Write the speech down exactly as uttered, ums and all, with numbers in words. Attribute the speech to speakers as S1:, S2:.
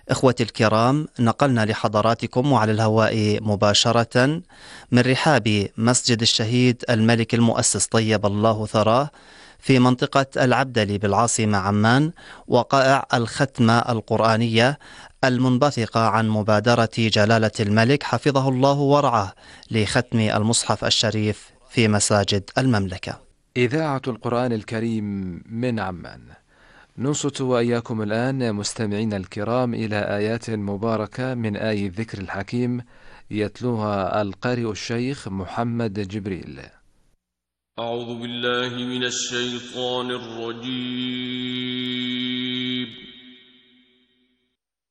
S1: إخوتي الكرام، نقلنا لحضراتكم وعلى الهواء مباشرة من رحاب مسجد الشهيد الملك المؤسس طيب الله ثراه في منطقة العبدلي بالعاصمة عمان، وقائع الختمة القرآنية المنبثقة عن مبادرة جلالة الملك حفظه الله ورعاه لختم المصحف الشريف في مساجد المملكة.
S2: إذاعة القرآن الكريم من عمان. ننصت وإياكم الآن مستمعين الكرام إلى آيات مباركة من آي الذكر الحكيم يتلوها القارئ الشيخ محمد جبريل.
S3: أعوذ بالله من الشيطان الرجيم.